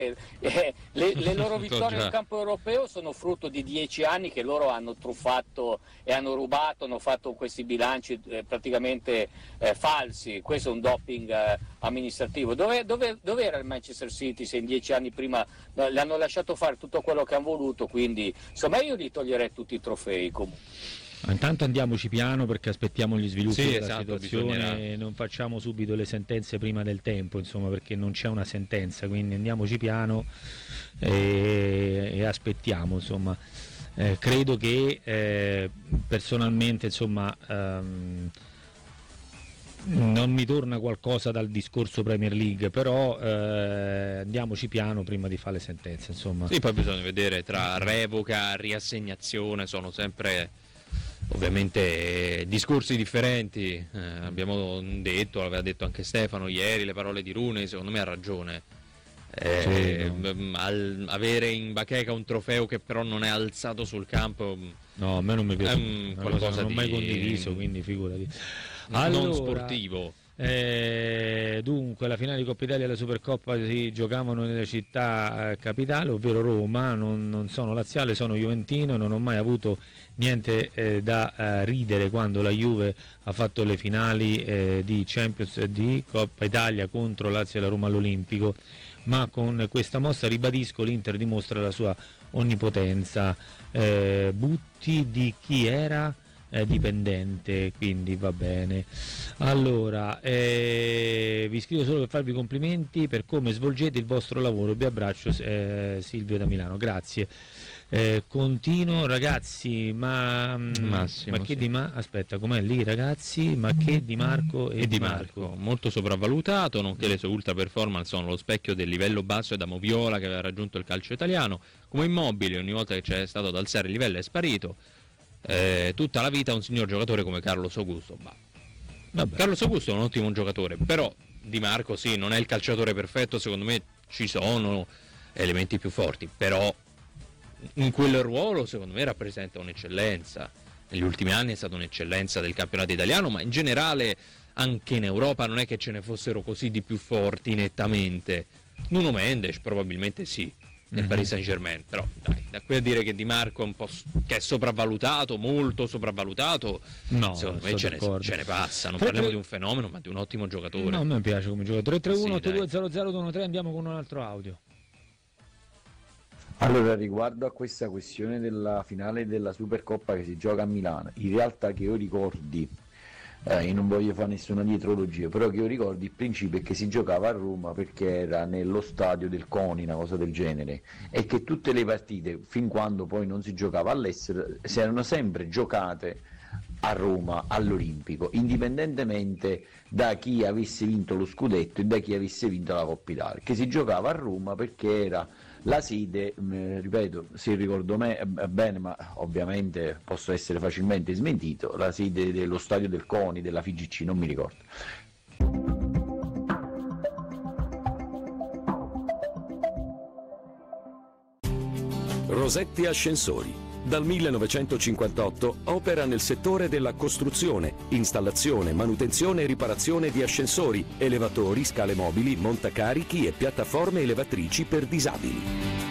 Le loro vittorie nel campo europeo sono frutto di 10 anni che loro hanno truffato e hanno rubato, hanno fatto questi bilanci praticamente falsi. Questo è un doping amministrativo. Dove era il Manchester City se in 10 anni prima le hanno lasciato fare tutto quello che hanno voluto? Quindi insomma io gli toglierei tutti i trofei comunque. Intanto andiamoci piano perché aspettiamo gli sviluppi della situazione, non facciamo subito le sentenze prima del tempo, insomma, perché non c'è una sentenza, quindi andiamoci piano e aspettiamo, insomma. Credo che personalmente, insomma, non mi torna qualcosa dal discorso Premier League, però andiamoci piano prima di fare le sentenze, insomma. Sì, poi bisogna vedere tra revoca, riassegnazione, sono sempre ovviamente discorsi differenti. Abbiamo detto, l'aveva detto anche Stefano ieri, le parole di Rooney, secondo me ha ragione. Avere in bacheca un trofeo che però non è alzato sul campo, no, a me non mi piace, qualcosa non ho mai condiviso, quindi figurati. Allora, non sportivo. Dunque la finale di Coppa Italia e la Supercoppa si giocavano nelle città capitali, ovvero Roma. Non sono laziale, sono juventino e non ho mai avuto niente da ridere quando la Juve ha fatto le finali di Champions di Coppa Italia contro Lazio e la Roma all'Olimpico, ma con questa mossa ribadisco l'Inter dimostra la sua onnipotenza. Butti di chi era? Dipendente, quindi va bene. Allora vi scrivo solo per farvi complimenti per come svolgete il vostro lavoro, vi abbraccio. Silvio da Milano, grazie. Continuo ragazzi, Massimo, ma che sì. aspetta, com'è lì ragazzi, ma che Di Marco e Di Marco molto sopravvalutato, nonché le sue ultra performance sono lo specchio del livello basso da Moviola che aveva raggiunto il calcio italiano. Come Immobile, ogni volta che c'è stato ad alzare il livello è sparito. Tutta la vita un signor giocatore come Carlos Augusto. Carlos Augusto è un ottimo giocatore, però Di Marco sì, non è il calciatore perfetto, secondo me ci sono elementi più forti, però in quel ruolo secondo me rappresenta un'eccellenza. Negli ultimi anni è stata un'eccellenza del campionato italiano, ma in generale anche in Europa non è che ce ne fossero così di più forti nettamente. Nuno Mendes probabilmente sì, nel Paris Saint-Germain, però dai, da qui a dire che Di Marco è un po' che è sopravvalutato, molto sopravvalutato, no, secondo me ce ne passa. Non parliamo di un fenomeno, ma di un ottimo giocatore. No, a me piace come giocatore. 331-8200-213, andiamo con un altro audio. Allora, riguardo a questa questione della finale della Supercoppa che si gioca a Milano, in realtà che io ricordi, io non voglio fare nessuna dietrologia, però che io ricordi il principio è che si giocava a Roma perché era nello stadio del CONI, una cosa del genere, e che tutte le partite, fin quando poi non si giocava all'estero, si erano sempre giocate a Roma, all'Olimpico, indipendentemente da chi avesse vinto lo scudetto e da chi avesse vinto la Coppa Italia, che si giocava a Roma perché era la sede, ripeto, se ricordo bene, ma ovviamente posso essere facilmente smentito, la sede dello stadio del CONI, della FIGC, non mi ricordo. Rosetti Ascensori. Dal 1958 opera nel settore della costruzione, installazione, manutenzione e riparazione di ascensori, elevatori, scale mobili, montacarichi e piattaforme elevatrici per disabili.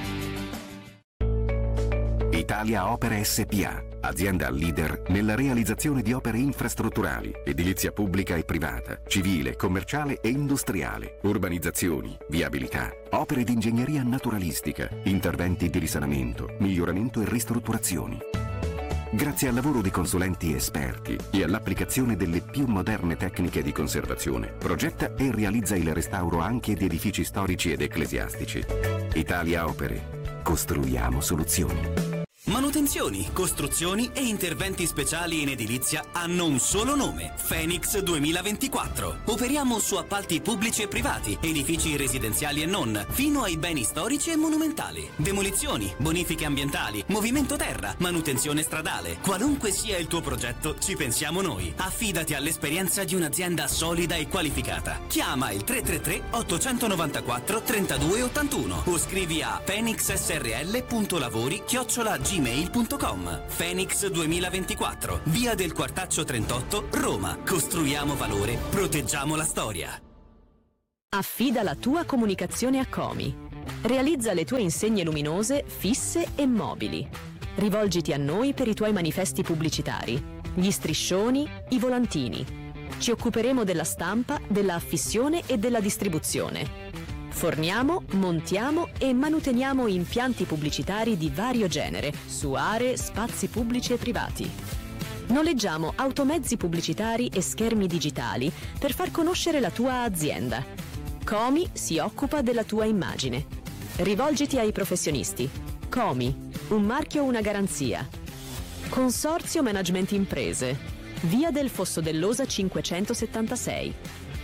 Italia Opere SPA, azienda leader nella realizzazione di opere infrastrutturali, edilizia pubblica e privata, civile, commerciale e industriale, urbanizzazioni, viabilità, opere di ingegneria naturalistica, interventi di risanamento, miglioramento e ristrutturazioni. Grazie al lavoro di consulenti esperti e all'applicazione delle più moderne tecniche di conservazione, progetta e realizza il restauro anche di edifici storici ed ecclesiastici. Italia Opere. Costruiamo soluzioni. Manutenzioni, costruzioni e interventi speciali in edilizia hanno un solo nome: Phoenix 2024. Operiamo su appalti pubblici e privati, edifici residenziali e non, fino ai beni storici e monumentali. Demolizioni, bonifiche ambientali, movimento terra, manutenzione stradale. Qualunque sia il tuo progetto, ci pensiamo noi. Affidati all'esperienza di un'azienda solida e qualificata. Chiama il 333 894 3281 o scrivi a phoenixsrl.lavori@gmail.com. Phoenix 2024, via del Quartaccio 38, Roma. Costruiamo valore, proteggiamo la storia. Affida la tua comunicazione a Comi. Realizza le tue insegne luminose fisse e mobili. Rivolgiti a noi per i tuoi manifesti pubblicitari, gli striscioni, i volantini. Ci occuperemo della stampa, della affissione e della distribuzione. Forniamo, montiamo e manuteniamo impianti pubblicitari di vario genere su aree, spazi pubblici e privati. Noleggiamo automezzi pubblicitari e schermi digitali per far conoscere la tua azienda. Comi si occupa della tua immagine. Rivolgiti ai professionisti. Comi, un marchio, una garanzia. Consorzio Management Imprese. Via del Fosso dell'Osa 576.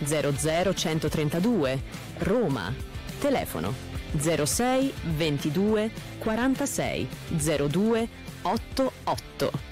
00132, Roma. Telefono 06 22 46 02 88.